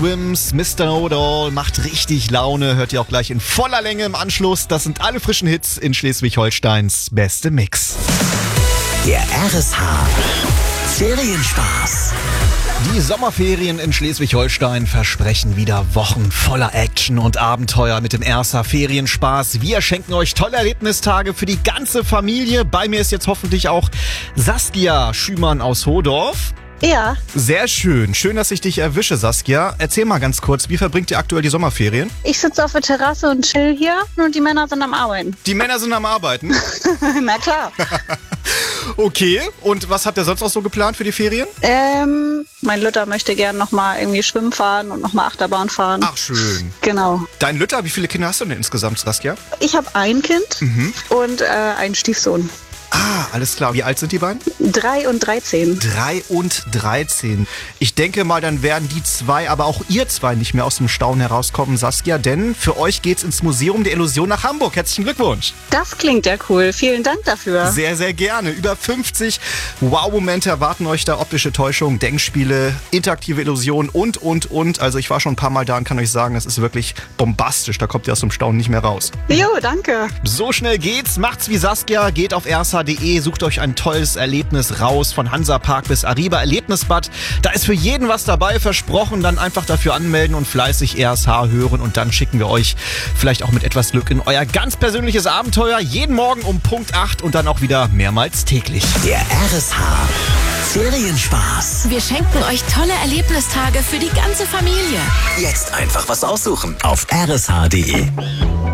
Wims, Mr. Know-It-All macht richtig Laune, hört ihr auch gleich in voller Länge im Anschluss. Das sind alle frischen Hits in Schleswig-Holsteins beste Mix. Der RSH Ferienspaß. Die Sommerferien in Schleswig-Holstein versprechen wieder Wochen voller Action und Abenteuer mit dem RSH Ferienspaß. Wir schenken euch tolle Erlebnistage für die ganze Familie. Bei mir ist jetzt hoffentlich auch Saskia Schümann aus Hodorf. Ja, Sehr schön. Schön, dass ich dich erwische, Saskia. Erzähl mal ganz kurz, wie verbringt ihr aktuell die Sommerferien? ich sitze auf der Terrasse und chill hier und die Männer sind am Arbeiten. Die Männer sind am Arbeiten. Na klar. Okay. Und was habt ihr sonst noch so geplant für die Ferien? Mein Lütter möchte gern nochmal irgendwie schwimmen fahren und nochmal Achterbahn fahren. Ach, schön. Genau. Dein Lütter, wie viele Kinder hast du denn insgesamt, Saskia? Ich habe ein Kind und einen Stiefsohn. Ah, alles klar. Wie alt sind die beiden? 3 und 13. 3 und 13. Ich denke mal, dann werden die zwei, aber auch ihr zwei nicht mehr aus dem Staunen herauskommen, Saskia, denn für euch geht's ins Museum der Illusion nach Hamburg. Herzlichen Glückwunsch. Das klingt ja cool. Vielen Dank dafür. Sehr, sehr gerne. Über 50 Wow-Momente erwarten euch da, optische Täuschung, Denkspiele, interaktive Illusionen und. Also ich war schon ein paar Mal da und kann euch sagen, das ist wirklich bombastisch. Da kommt ihr aus dem Staunen nicht mehr raus. Jo, danke. So schnell geht's. Macht's wie Saskia. Geht auf rsh.de, sucht euch ein tolles Erlebnis raus. Von Hansapark bis Arriva Erlebnisbad. Da ist für jeden was dabei, versprochen. Dann einfach dafür anmelden und fleißig RSH hören. Und dann schicken wir euch vielleicht auch mit etwas Glück in euer ganz persönliches Abenteuer. Jeden Morgen um Punkt 8 und dann auch wieder mehrmals täglich. Der RSH Ferienspaß. Wir schenken euch tolle Erlebnistage für die ganze Familie. Jetzt einfach was aussuchen auf rsh.de.